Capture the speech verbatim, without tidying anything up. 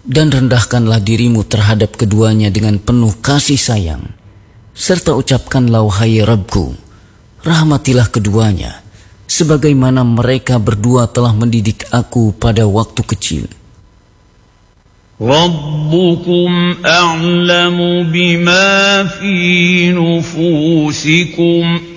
Dan rendahkanlah dirimu terhadap keduanya dengan penuh kasih sayang, serta ucapkanlah, wahai Rabbku, rahmatilah keduanya, sebagaimana mereka berdua telah mendidik aku pada waktu kecil. Rabbukum a'lamu bima fi nufusikum